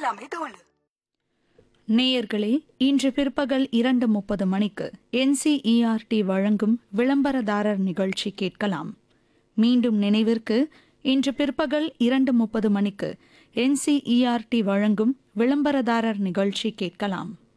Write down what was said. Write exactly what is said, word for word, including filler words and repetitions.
அமைந்துள்ளது. நேயர்களே, இன்று பிற்பகல் இரண்டு முப்பது மணிக்கு என்சிஇஆர்டி வழங்கும் விளம்பரதாரர் நிகழ்ச்சி கேட்கலாம். மீண்டும் நினைவிற்கு, இன்று பிற்பகல் இரண்டு முப்பது மணிக்கு என்சிஇஆர்டி வழங்கும் விளம்பரதாரர் நிகழ்ச்சி கேட்கலாம்.